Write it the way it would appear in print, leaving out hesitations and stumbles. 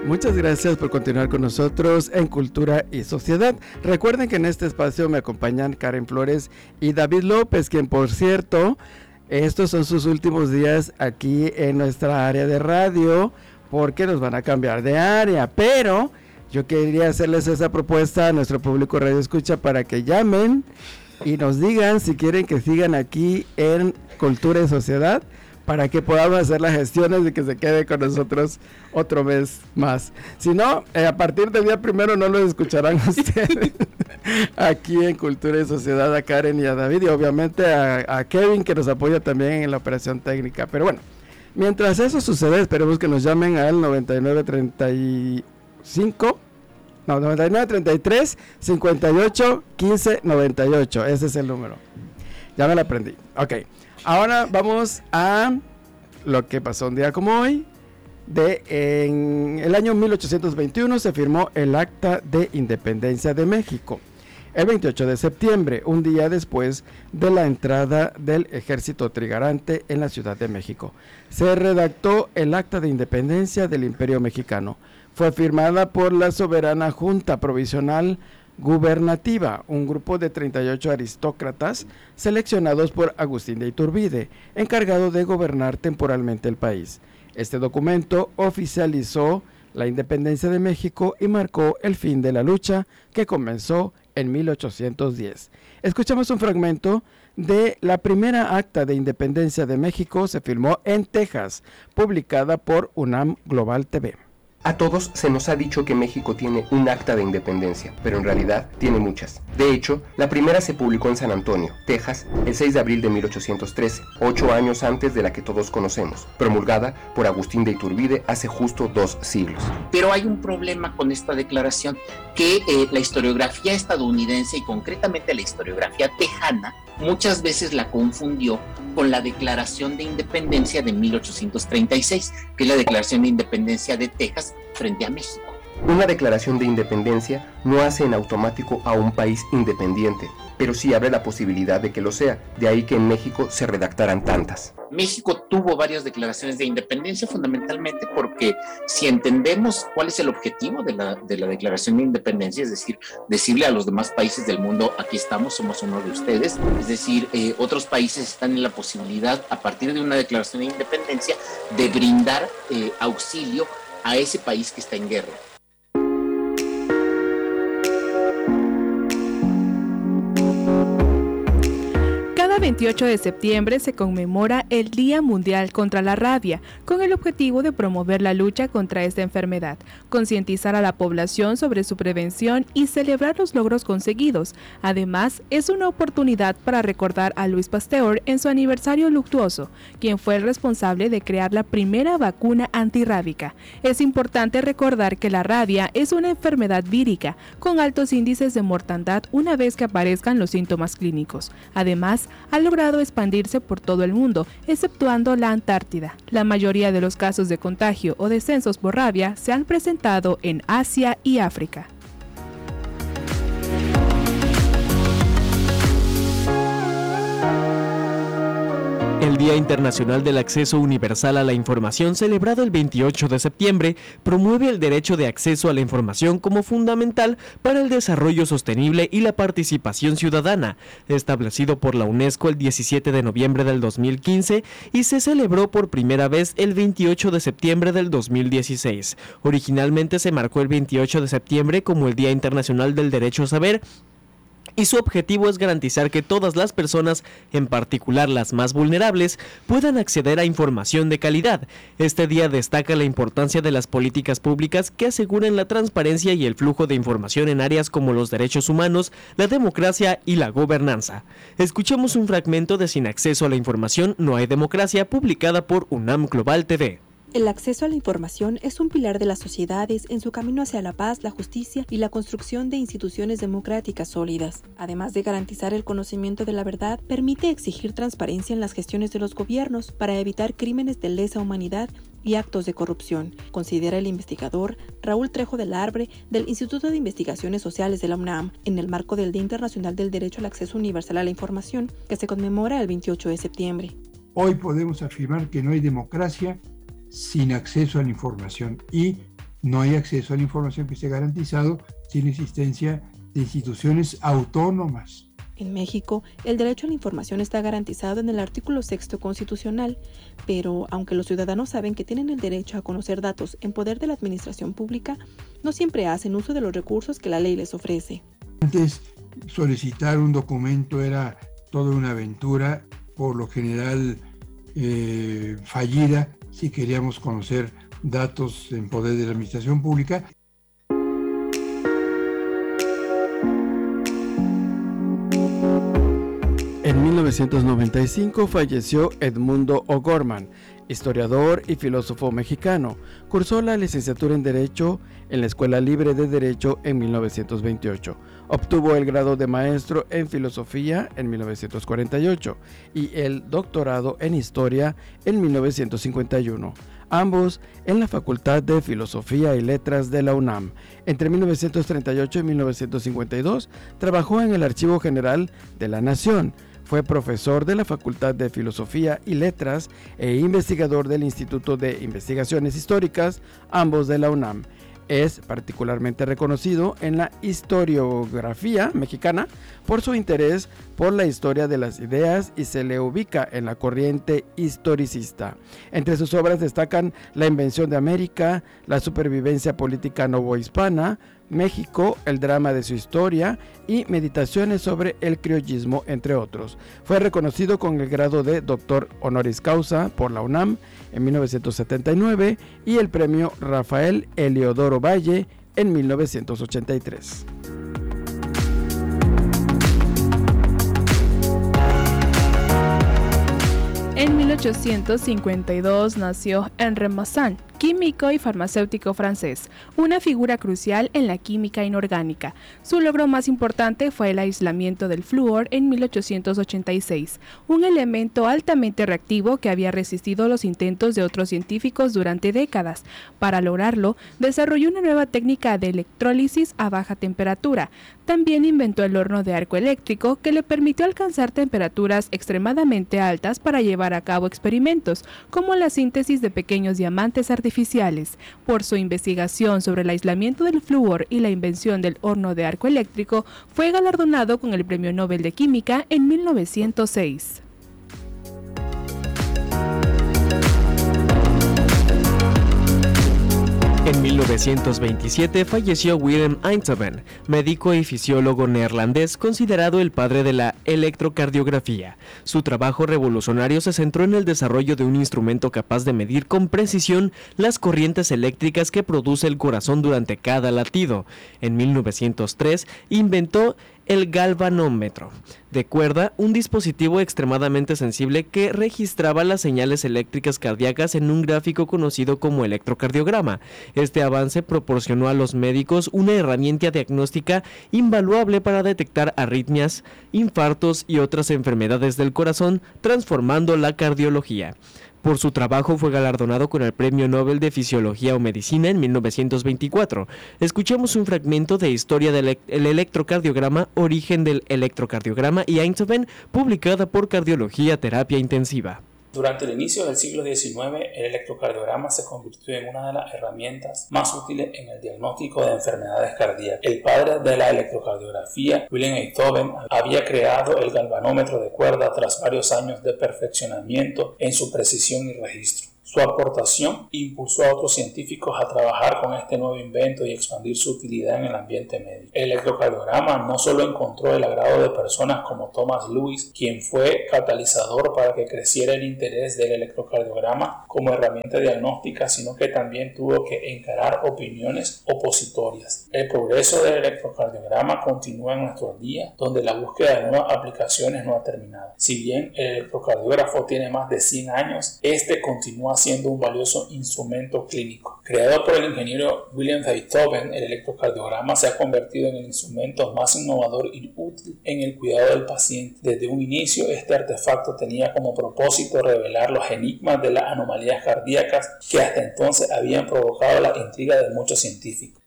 Muchas gracias por continuar con nosotros en Cultura y Sociedad. Recuerden que en este espacio me acompañan Karen Flores y David López, quien por cierto, estos son sus últimos días aquí en nuestra área de radio, porque nos van a cambiar de área, pero yo quería hacerles esa propuesta a nuestro público Radio Escucha para que llamen y nos digan si quieren que sigan aquí en Cultura y Sociedad, para que podamos hacer las gestiones de que se quede con nosotros otro mes más. Si no, a partir del día 1 no los escucharán ustedes aquí en Cultura y Sociedad, a Karen y a David, y obviamente a Kevin, que nos apoya también en la operación técnica. Pero bueno, mientras eso sucede, esperemos que nos llamen al 9933 58 15 98. Ese es el número. Ya me lo aprendí. Ok. Ahora vamos a lo que pasó un día como hoy. En el año 1821 se firmó el Acta de Independencia de México. El 28 de septiembre, un día después de la entrada del ejército trigarante en la Ciudad de México, se redactó el Acta de Independencia del Imperio Mexicano. Fue firmada por la soberana Junta Provisional Gubernativa, un grupo de 38 aristócratas seleccionados por Agustín de Iturbide, encargado de gobernar temporalmente el país. Este documento oficializó la independencia de México y marcó el fin de la lucha que comenzó en 1810. Escuchamos un fragmento de la primera acta de independencia de México. Se firmó en Texas, publicada por UNAM Global TV. A todos se nos ha dicho que México tiene un acta de independencia, pero en realidad tiene muchas. De hecho, la primera se publicó en San Antonio, Texas, el 6 de abril de 1813, 8 años antes de la que todos conocemos, promulgada por Agustín de Iturbide hace justo 2 siglos. Pero hay un problema con esta declaración, que la historiografía estadounidense y concretamente la historiografía tejana muchas veces la confundió con la Declaración de Independencia de 1836, que es la Declaración de Independencia de Texas frente a México. Una declaración de independencia no hace en automático a un país independiente, pero sí abre la posibilidad de que lo sea, de ahí que en México se redactaran tantas. México tuvo varias declaraciones de independencia, fundamentalmente porque si entendemos cuál es el objetivo de la Declaración de Independencia, es decir, decirle a los demás países del mundo, aquí estamos, somos uno de ustedes, es decir, otros países están en la posibilidad, a partir de una declaración de independencia, de brindar auxilio a ese país que está en guerra. Cada 28 de septiembre se conmemora el Día Mundial contra la Rabia, con el objetivo de promover la lucha contra esta enfermedad, concientizar a la población sobre su prevención y celebrar los logros conseguidos. Además, es una oportunidad para recordar a Louis Pasteur en su aniversario luctuoso, quien fue el responsable de crear la primera vacuna antirrábica. Es importante recordar que la rabia es una enfermedad vírica, con altos índices de mortandad una vez que aparezcan los síntomas clínicos. Además, ha logrado expandirse por todo el mundo, exceptuando la Antártida. La mayoría de los casos de contagio o descensos por rabia se han presentado en Asia y África. El Día Internacional del Acceso Universal a la Información, celebrado el 28 de septiembre, promueve el derecho de acceso a la información como fundamental para el desarrollo sostenible y la participación ciudadana, establecido por la UNESCO el 17 de noviembre del 2015 y se celebró por primera vez el 28 de septiembre del 2016. Originalmente se marcó el 28 de septiembre como el Día Internacional del Derecho a Saber, y su objetivo es garantizar que todas las personas, en particular las más vulnerables, puedan acceder a información de calidad. Este día destaca la importancia de las políticas públicas que aseguren la transparencia y el flujo de información en áreas como los derechos humanos, la democracia y la gobernanza. Escuchemos un fragmento de Sin acceso a la información no hay democracia, publicada por UNAM Global TV. El acceso a la información es un pilar de las sociedades en su camino hacia la paz, la justicia y la construcción de instituciones democráticas sólidas. Además de garantizar el conocimiento de la verdad, permite exigir transparencia en las gestiones de los gobiernos para evitar crímenes de lesa humanidad y actos de corrupción, considera el investigador Raúl Trejo del Arbre del Instituto de Investigaciones Sociales de la UNAM, en el marco del Día Internacional del Derecho al Acceso Universal a la Información, que se conmemora el 28 de septiembre. Hoy podemos afirmar que no hay democracia sin acceso a la información y no hay acceso a la información que esté garantizado sin existencia de instituciones autónomas. En México, el derecho a la información está garantizado en el artículo 6 constitucional, pero aunque los ciudadanos saben que tienen el derecho a conocer datos en poder de la administración pública, no siempre hacen uso de los recursos que la ley les ofrece. Antes, solicitar un documento era toda una aventura, por lo general fallida, si queríamos conocer datos en poder de la administración pública. En 1995 falleció Edmundo O'Gorman, historiador y filósofo mexicano. Cursó la licenciatura en Derecho en la Escuela Libre de Derecho en 1928. Obtuvo el grado de maestro en Filosofía en 1948 y el doctorado en Historia en 1951. Ambos en la Facultad de Filosofía y Letras de la UNAM. Entre 1938 y 1952 trabajó en el Archivo General de la Nación. Fue profesor de la Facultad de Filosofía y Letras e investigador del Instituto de Investigaciones Históricas, ambos de la UNAM. Es particularmente reconocido en la historiografía mexicana por su interés por la historia de las ideas y se le ubica en la corriente historicista. Entre sus obras destacan La invención de América, La supervivencia política novohispana, México, el drama de su historia y Meditaciones sobre el criollismo, entre otros. Fue reconocido con el grado de doctor honoris causa por la UNAM en 1979 y el premio Rafael Heliodoro Valle en 1983. En 1852 nació Henri Moissan, químico y farmacéutico francés, una figura crucial en la química inorgánica. Su logro más importante fue el aislamiento del flúor en 1886, un elemento altamente reactivo que había resistido los intentos de otros científicos durante décadas. Para lograrlo, desarrolló una nueva técnica de electrólisis a baja temperatura. También inventó el horno de arco eléctrico que le permitió alcanzar temperaturas extremadamente altas para llevar a cabo experimentos, como la síntesis de pequeños diamantes artificiales. Por su investigación sobre el aislamiento del flúor y la invención del horno de arco eléctrico, fue galardonado con el Premio Nobel de Química en 1906. En 1927 falleció Willem Einthoven, médico y fisiólogo neerlandés considerado el padre de la electrocardiografía. Su trabajo revolucionario se centró en el desarrollo de un instrumento capaz de medir con precisión las corrientes eléctricas que produce el corazón durante cada latido. En 1903 inventó el galvanómetro de cuerda, un dispositivo extremadamente sensible que registraba las señales eléctricas cardíacas en un gráfico conocido como electrocardiograma. Este avance proporcionó a los médicos una herramienta diagnóstica invaluable para detectar arritmias, infartos y otras enfermedades del corazón, transformando la cardiología. Por su trabajo fue galardonado con el Premio Nobel de Fisiología o Medicina en 1924. Escuchemos un fragmento de Historia del electrocardiograma, Origen del electrocardiograma y Einthoven, publicada por Cardiología Terapia Intensiva. Durante el inicio del siglo XIX, el electrocardiograma se convirtió en una de las herramientas más útiles en el diagnóstico de enfermedades cardíacas. El padre de la electrocardiografía, Willem Einthoven, había creado el galvanómetro de cuerda tras varios años de perfeccionamiento en su precisión y registro. Su aportación impulsó a otros científicos a trabajar con este nuevo invento y expandir su utilidad en el ambiente médico. El electrocardiograma no solo encontró el agrado de personas como Thomas Lewis, quien fue catalizador para que creciera el interés del electrocardiograma como herramienta diagnóstica, sino que también tuvo que encarar opiniones opositorias. El progreso del electrocardiograma continúa en nuestros días, donde la búsqueda de nuevas aplicaciones no ha terminado. Si bien el electrocardiógrafo tiene más de 100 años, este continúa siendo un valioso instrumento clínico. Creado por el ingeniero Willem Einthoven, el electrocardiograma se ha convertido en el instrumento más innovador y útil en el cuidado del paciente. Desde un inicio, este artefacto tenía como propósito revelar los enigmas de las anomalías cardíacas que hasta entonces habían provocado la intriga de muchos científicos.